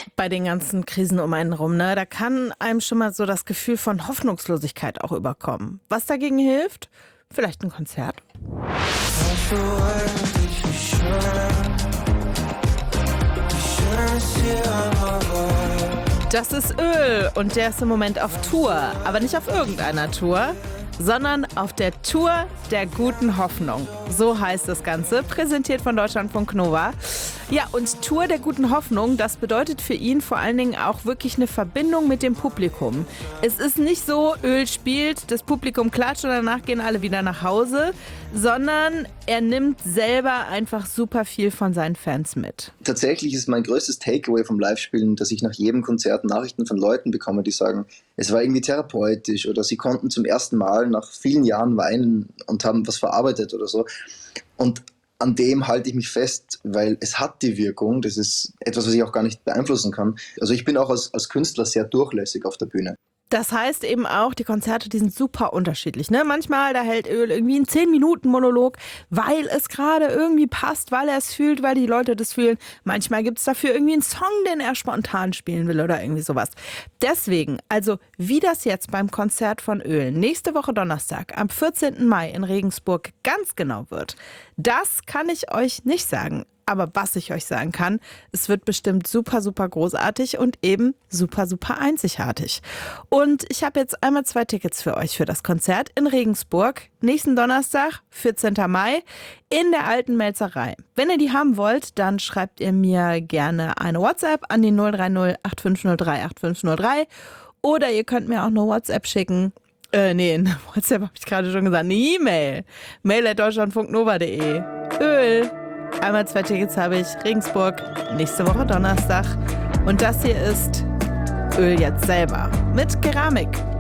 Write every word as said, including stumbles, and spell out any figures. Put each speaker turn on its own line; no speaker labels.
bei den ganzen Krisen um einen rum, ne? Da kann einem schon mal so das Gefühl von Hoffnungslosigkeit auch überkommen. Was dagegen hilft? Vielleicht ein Konzert? Das ist Öl und der ist im Moment auf Tour, aber nicht auf irgendeiner Tour, sondern auf der Tour der guten Hoffnung. So heißt das Ganze, präsentiert von Deutschlandfunk Nova. Ja, und Tour der guten Hoffnung, das bedeutet für ihn vor allen Dingen auch wirklich eine Verbindung mit dem Publikum. Es ist nicht so, Öl spielt, das Publikum klatscht und danach gehen alle wieder nach Hause, sondern er nimmt selber einfach super viel von seinen Fans mit.
Tatsächlich ist mein größtes Takeaway vom Live-Spielen, dass ich nach jedem Konzert Nachrichten von Leuten bekomme, die sagen, es war irgendwie therapeutisch oder sie konnten zum ersten Mal nach vielen Jahren weinen und haben was verarbeitet oder so. Und an dem halte ich mich fest, weil es hat die Wirkung. Das ist etwas, was ich auch gar nicht beeinflussen kann. Also ich bin auch als, als Künstler sehr durchlässig auf der Bühne.
Das heißt eben auch, die Konzerte, die sind super unterschiedlich. Ne? Manchmal, da hält Öl irgendwie einen zehn Minuten Monolog, weil es gerade irgendwie passt, weil er es fühlt, weil die Leute das fühlen. Manchmal gibt es dafür irgendwie einen Song, den er spontan spielen will oder irgendwie sowas. Deswegen, also wie das jetzt beim Konzert von Öl nächste Woche Donnerstag am vierzehnten Mai in Regensburg ganz genau wird, das kann ich euch nicht sagen. Aber was ich euch sagen kann, es wird bestimmt super, super großartig und eben super, super einzigartig. Und ich habe jetzt einmal zwei Tickets für euch für das Konzert in Regensburg. Nächsten Donnerstag, vierzehnten Mai, in der Alten Melzerei. Wenn ihr die haben wollt, dann schreibt ihr mir gerne eine WhatsApp an die null drei null acht fünf null drei acht fünf null drei oder ihr könnt mir auch eine WhatsApp schicken. Äh, nee, eine WhatsApp habe ich gerade schon gesagt. Eine E-Mail. Mail at deutschlandfunknova punkt de. Öl. Einmal zwei Tickets habe ich, Regensburg, nächste Woche Donnerstag. Und das hier ist Öl jetzt selber mit Keramik.